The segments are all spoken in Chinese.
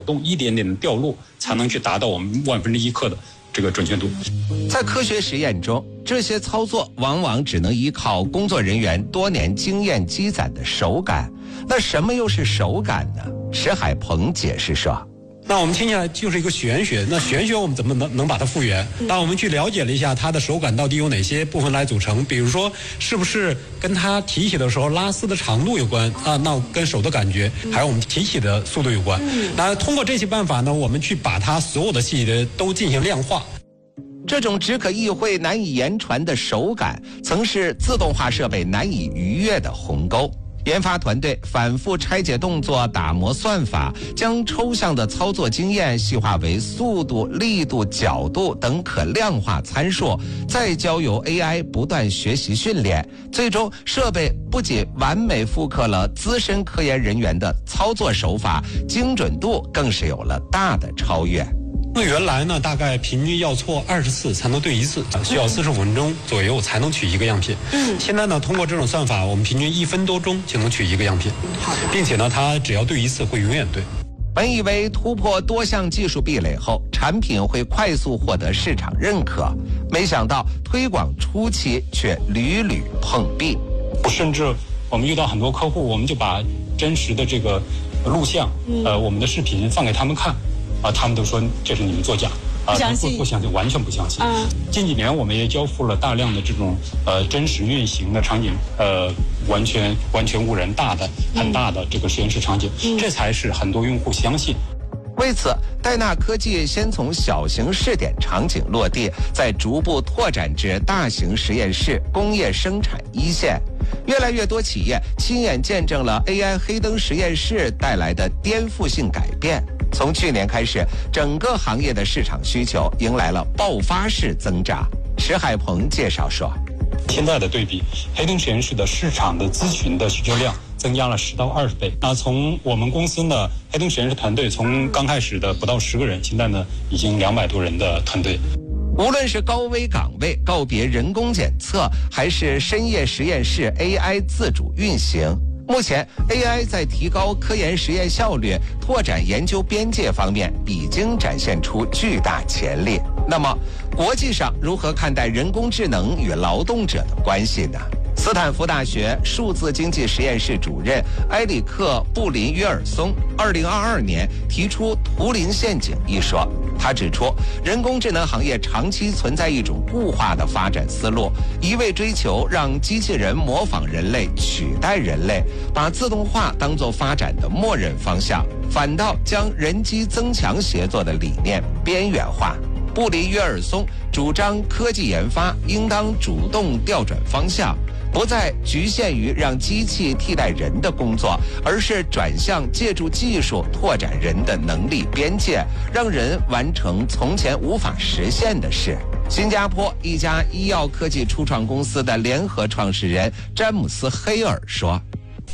动一点点的掉落，才能去达到我们1/1000克的这个准确度。 在科学实验中，这些操作往往只能依靠工作人员多年经验积攒的手感。那什么又是手感呢？石海鹏解释说， 那我们听起来就是一个玄学，那玄学我们怎么能把它复原？当我们去了解了一下它的手感到底有哪些部分来组成，比如说是不是跟它提起的时候拉丝的长度有关啊？那跟手的感觉，还有我们提起的速度有关。那通过这些办法呢，我们去把它所有的细节都进行量化。 这种只可意会难以言传的手感，曾是自动化设备难以逾越的鸿沟。研发团队反复拆解动作，打磨算法，将抽象的操作经验细化为速度、力度、角度等可量化参数，再交由 AI 不断学习训练，最终设备不仅完美复刻了资深科研人员的操作手法，精准度更是有了大的超越。 那原来呢，大概平均要错20次才能对1次，需要45分钟左右才能取一个样品。现在呢，通过这种算法，我们平均1分多钟就能取一个样品。好的，并且呢，它只要对1次会永远对。 本以为突破多项技术壁垒后，产品会快速获得市场认可，没想到推广初期却屡屡碰壁。 甚至我们遇到很多客户，我们就把真实的这个录像，我们的视频放给他们看。他们都说这是你们作假， 不相信， 不相信，完全不相信。近几年我们也交付了大量的这种真实运行的场景，完全无人很大的这个实验室场景，这才是很多用户相信。 为此，戴纳科技先从小型试点场景落地，再逐步拓展至大型实验室、工业生产一线。越来越多企业亲眼见证了 AI 黑灯实验室带来的颠覆性改变。从去年开始，整个行业的市场需求迎来了爆发式增长。石海鹏介绍说， 现在的对比，黑灯实验室的市场的咨询的需求量增加了10到20倍。那从我们公司呢，黑灯实验室团队从刚开始的不到10个人，现在呢已经200多人的团队。 无论是高危岗位告别人工检测，还是深夜实验室 AI 自主运行，目前 AI 在提高科研实验效率、拓展研究边界方面已经展现出巨大潜力。那么，国际上如何看待人工智能与劳动者的关系呢？斯坦福大学数字经济实验室主任埃里克·布林约尔松2022年提出图灵陷阱一说。他指出，人工智能行业长期存在一种固化的发展思路，一味追求让机器人模仿人类、取代人类，把自动化当作发展的默认方向，反倒将人机增强协作的理念边缘化。布林约尔松主张科技研发应当主动调转方向，不再局限于让机器替代人的工作，而是转向借助技术拓展人的能力边界，让人完成从前无法实现的事。新加坡一家医药科技初创公司的联合创始人詹姆斯·黑尔说，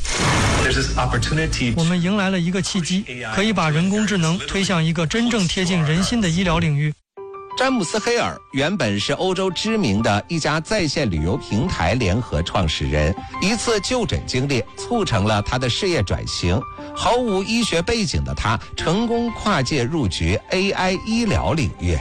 我们迎来了一个契机，可以把人工智能推向一个真正贴近人心的医疗领域。 詹姆斯·黑尔原本是欧洲知名的一家在线旅游平台联合创始人，一次就诊经历促成了他的事业转型。毫无医学背景的他，成功跨界入局 AI 医疗领域。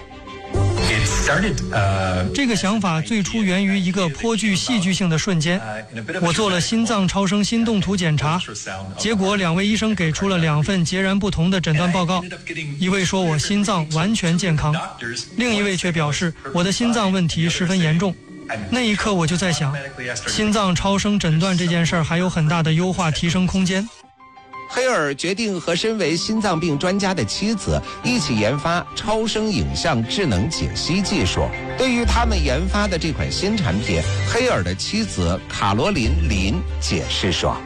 这个想法最初源于一个颇具戏剧性的瞬间。我做了心脏超声心动图检查，结果2位医生给出了2份截然不同的诊断报告。一位说我心脏完全健康，另一位却表示我的心脏问题十分严重。那一刻我就在想，心脏超声诊断这件事儿还有很大的优化提升空间。 黑尔决定和身为心脏病专家的妻子一起研发超声影像智能解析技术。对于他们研发的这款新产品，黑尔的妻子卡罗琳·林解释说，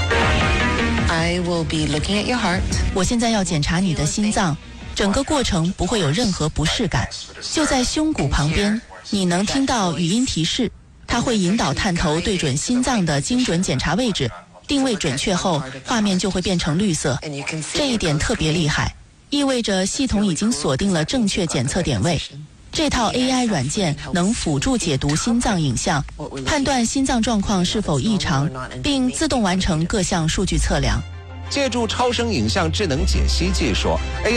I will be looking at your heart. 我现在要检查你的心脏，整个过程不会有任何不适感，就在胸骨旁边，你能听到语音提示，它会引导探头对准心脏的精准检查位置，定位准确后，画面就会变成绿色。这一点特别厉害，意味着系统已经锁定了正确检测点位。这套 AI 软件能辅助解读心脏影像，判断心脏状况是否异常，并自动完成各项数据测量。 借助超声影像智能解析技术